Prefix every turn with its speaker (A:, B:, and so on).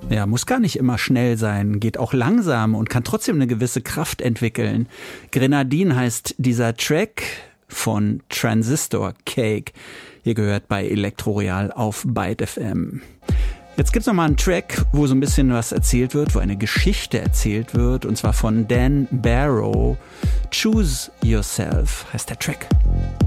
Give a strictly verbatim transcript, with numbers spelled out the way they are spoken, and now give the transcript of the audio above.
A: Ja, muss gar nicht immer schnell sein, geht auch langsam und kann trotzdem eine gewisse Kraft entwickeln. Grenadine heißt dieser Track von Transistor Cake. Ihr gehört bei Elektroreal auf Byte F M. Jetzt gibt's noch mal einen Track, wo so ein bisschen was erzählt wird, wo eine Geschichte erzählt wird, und zwar von Dan Barrow. Choose Yourself heißt der Track.